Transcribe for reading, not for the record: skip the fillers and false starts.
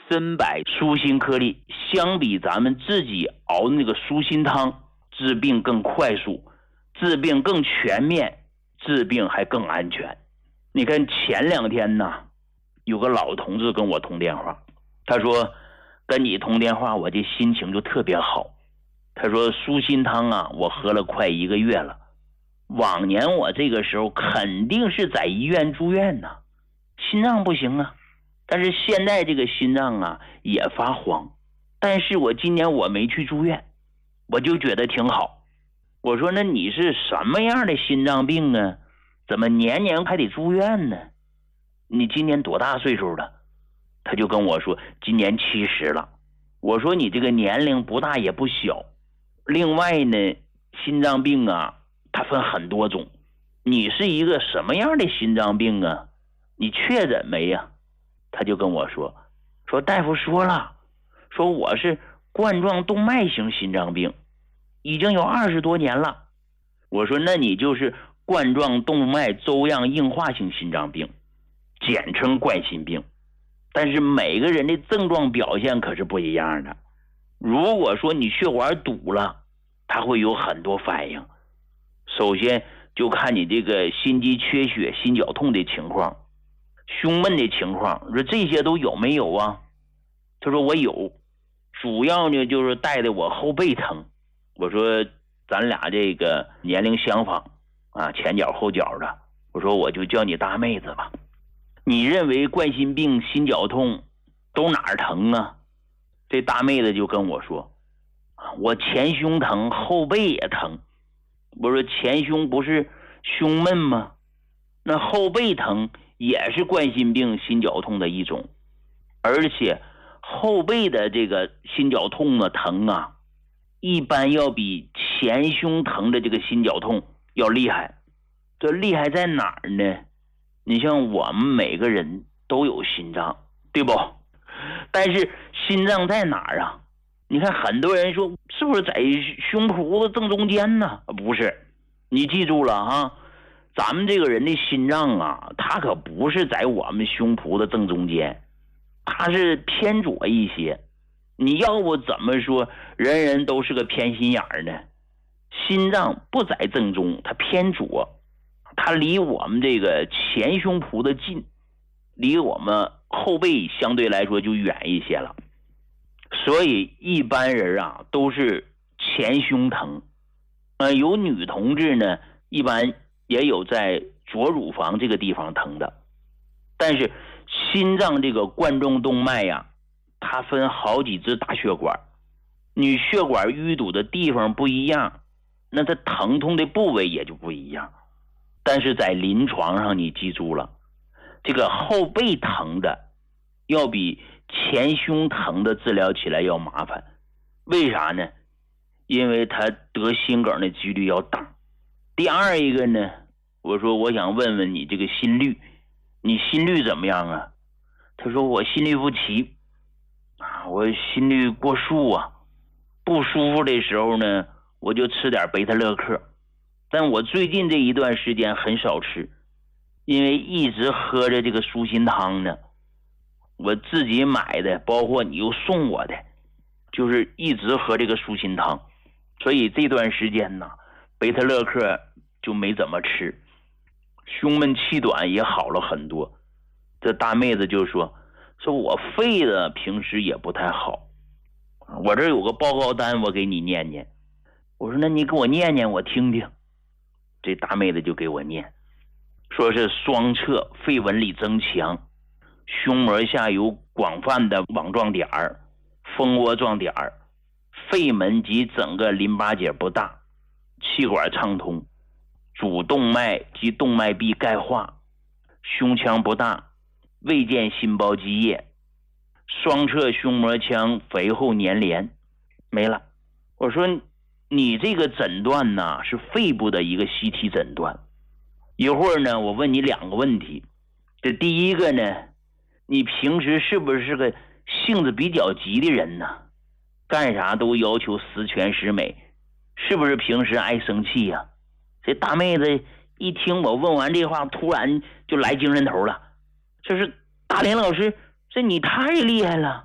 参柏舒心颗粒相比咱们自己熬的那个舒心汤，治病更快速，治病更全面，治病还更安全。你看前2天呢，有个老同志跟我通电话，他说跟你通电话我这心情就特别好。他说舒心汤啊，我喝了快1个月了，往年我这个时候肯定是在医院住院呢，心脏不行啊，但是现在这个心脏啊也发慌，但是我今年我没去住院，我就觉得挺好。我说那你是什么样的心脏病啊，怎么年年还得住院呢？你今年多大岁数了？他就跟我说今年70了。我说你这个年龄不大也不小，另外呢心脏病啊它分很多种，你是一个什么样的心脏病啊？你确诊没呀？他就跟我说大夫说了，说我是冠状动脉型心脏病，已经有20多年了。我说那你就是冠状动脉粥样硬化性心脏病，简称冠心病。但是每个人的症状表现可是不一样的。如果说你血管堵了，它会有很多反应。首先就看你这个心肌缺血、心绞痛的情况，胸闷的情况，说这些都有没有啊？他说我有，主要呢就是带的我后背疼。我说咱俩这个年龄相仿啊，前脚后脚的，我说我就叫你大妹子吧。你认为冠心病、心绞痛都哪儿疼啊？这大妹子就跟我说，我前胸疼，后背也疼。我说前胸不是胸闷吗？那后背疼也是冠心病、心绞痛的一种，而且后背的这个心绞痛的疼啊，一般要比前胸疼的这个心绞痛要厉害。这厉害在哪儿呢？你像我们每个人都有心脏，对不？但是心脏在哪儿啊？你看很多人说是不是在胸脯的正中间呢？不是，你记住了啊，咱们这个人的心脏啊，它可不是在我们胸脯的正中间，它是偏左一些。你要不怎么说人人都是个偏心眼儿呢？心脏不在正中，它偏左，它离我们这个前胸脯的近，离我们后背相对来说就远一些了。所以一般人啊都是前胸疼，有女同志呢一般也有在左乳房这个地方疼的。但是心脏这个冠状动脉呀，它分好几支大血管，你血管淤堵的地方不一样，那它疼痛的部位也就不一样。但是在临床上你记住了，这个后背疼的要比前胸疼的治疗起来要麻烦。为啥呢？因为他得心梗的几率要大。第二一个呢，我说我想问问你这个心率，你心率怎么样啊？他说我心律不齐我心率过速啊，不舒服的时候呢我就吃点贝塔乐克，但我最近这一段时间很少吃，因为一直喝着这个舒心汤呢，我自己买的，包括你又送我的，就是一直喝这个舒心汤，所以这段时间呢贝塔乐克就没怎么吃，胸闷气短也好了很多。这大妹子就说我肺的平时也不太好，我这有个报告单我给你念念。我说那你给我念念我听听。这大妹子就给我念，说是双侧肺纹理增强，胸膜下有广泛的网状点儿、蜂窝状点儿，肺门及整个淋巴结不大，气管畅通，主动脉及动脉壁钙化，胸腔不大，未见心包积液，双侧胸膜腔肥厚粘连。没了。我说你这个诊断呢是肺部的一个CT诊断。一会儿呢我问你2个问题。这第一个呢，你平时是不是个性子比较急的人呢？干啥都要求十全十美，是不是平时爱生气呀？这大妹子一听我问完这话，突然就来精神头了，就是大林老师，这你太厉害了。